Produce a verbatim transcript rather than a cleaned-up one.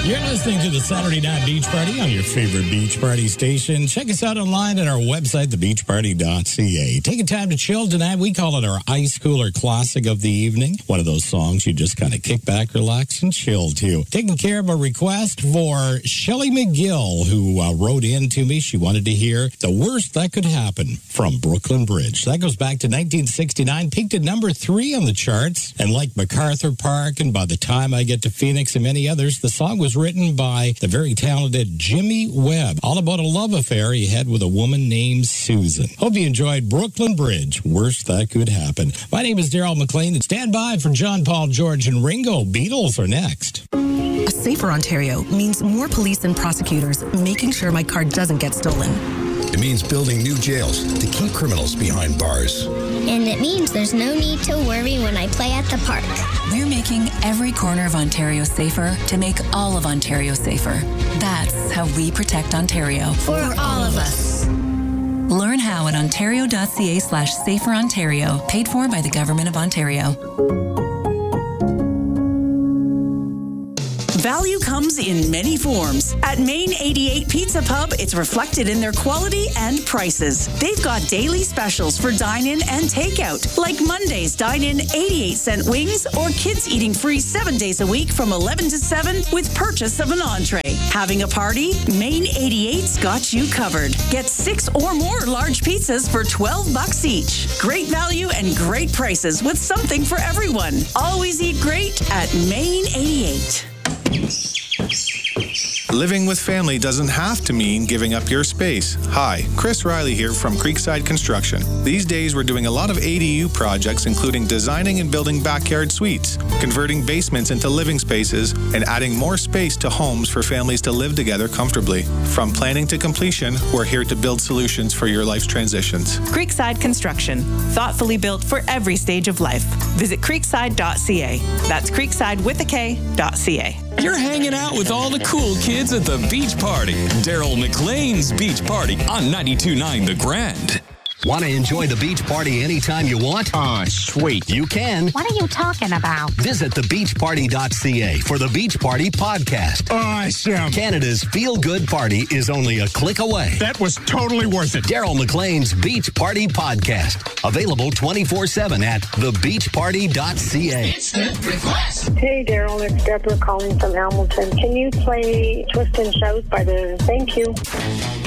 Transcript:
You're listening to the Saturday Night Beach Party on your favorite beach party station. Check us out online at our website, the beach party dot c a. Taking time to chill tonight. We call it our ice cooler classic of the evening. One of those songs you just kind of kick back, relax, and chill to. Taking care of a request for Shelly McGill, who uh, wrote in to me. She wanted to hear The Worst That Could Happen from Brooklyn Bridge. That goes back to nineteen sixty-nine, peaked at number three on the charts. And like MacArthur Park and By the Time I Get to Phoenix and many others, the song was written by the very talented Jimmy Webb, all about a love affair he had with a woman named Susan. Hope you enjoyed Brooklyn Bridge, Worst That Could Happen. My name is Daryl McLean, and stand by for John Paul, George, and Ringo. Beatles are next. A safer Ontario means more police and prosecutors making sure my car doesn't get stolen. It means building new jails to keep criminals behind bars. And it means there's no need to worry when I play at the park. We're making every corner of Ontario safer to make all of Ontario safer. That's how we protect Ontario. For all of us. Learn how at ontario.ca slash safer Ontario. Paid for by the Government of Ontario. Value comes in many forms. At Main eighty-eight Pizza Pub, it's reflected in their quality and prices. They've got daily specials for dine-in and takeout, like Monday's dine-in eighty-eight cent wings or kids eating free seven days a week from eleven to seven with purchase of an entree. Having a party? Main eighty-eight's got you covered. Get six or more large pizzas for twelve bucks each. Great value and great prices with something for everyone. Always eat great at Main eighty-eight. Living with family doesn't have to mean giving up your space. Hi, Chris Riley here from Creekside Construction. These days we're doing a lot of A D U projects, including designing and building backyard suites, converting basements into living spaces, and adding more space to homes for families to live together comfortably. From planning to completion, we're here to build solutions for your life's transitions. Creekside Construction, thoughtfully built for every stage of life. Visit creekside dot c a. That's creekside with a K dot C A. You're hanging out with all the cool kids at the beach party. Daryl McLean's Beach Party on ninety-two point nine The Grand. Want to enjoy the beach party anytime you want? Oh, sweet. You can. What are you talking about? Visit the beach party dot c a for the Beach Party podcast. Awesome. Canada's feel-good party is only a click away. That was totally worth it. Daryl McLean's Beach Party podcast. Available twenty-four seven at the beach party dot c a. Instant request. Hey, Daryl. It's Deborah calling from Hamilton. Can you play Twist and Shout by the... Thank you.